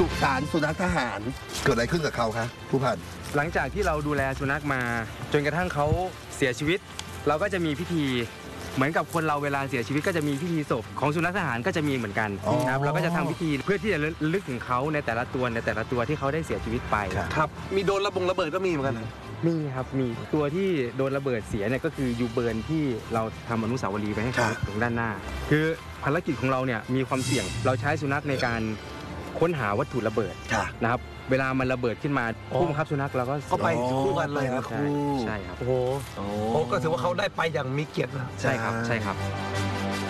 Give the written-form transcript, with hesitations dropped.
สุสานสุนัขทหารเกิดอะไรขึ้นกับเขาคะผู้พันหลังจากที่เราดูแลสุนัขมาจนกระทั่งเขาเสียชีวิต เราก็จะมีพิธีเหมือนกับคนเราเวลาเสียชีวิตก็จะมีพิธีศพของสุนัขทหารก็จะมีเหมือนกันนะครับเราก็จะทำพิธีเพื่อที่จะระลึกถึงเขาในแต่ละตัวที่เขาได้เสียชีวิตไปครับมีโดนระเบิดก็มีเหมือนกันมีครับมีตัวที่โดนระเบิดเสียเนี่ยก็คือยูเบิร์นที่เราทำอนุสาวรีย์ไว้ให้เขาตรงด้านหน้าคือภารกิจของเราเนี่ยมีความเสี่ยงเราใช้สุนัขในการค้นหาวัตถุระเบิดนะครับเวลามันระเบิดขึ้นมาผู้บังคับสุนัขเราก็ไปคู่กันเลยครับใช่ครับโอ้โหก็ถือว่าเขาได้ไปอย่างมีเกียรตินะใช่ครับ